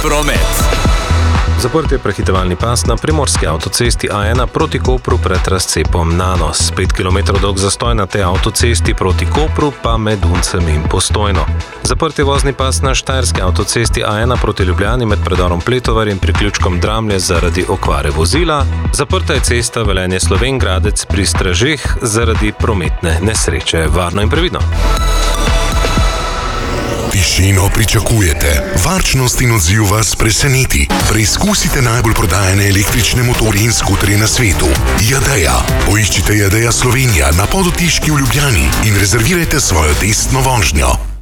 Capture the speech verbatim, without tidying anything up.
promet. Zaprt je prehitevalni pas na primorski avtocesti A ena proti Kopru pred razcepom Nanos. pet kilometrov dolg zastoj na tej avtocesti proti Kopru pa med Uncem in Postojno. Zaprt je vozni pas na štajerski avtocesti A ena proti Ljubljani med predorom Pletovar in priključkom Dramlje zaradi okvare vozila. Zaprta je cesta Velenje-Slovenj Gradec pri Stražeh zaradi prometne nesreče. Varno in previdno. Tišino pričakujete, varčnost in odziv vas preseneti. Preizkusite najbolj prodajane električne motorje in skuterje na svetu. Jadeja. Poiščite Jadeja Slovenija na Podotiški v Ljubljani in rezervirajte svojo testno vožnjo.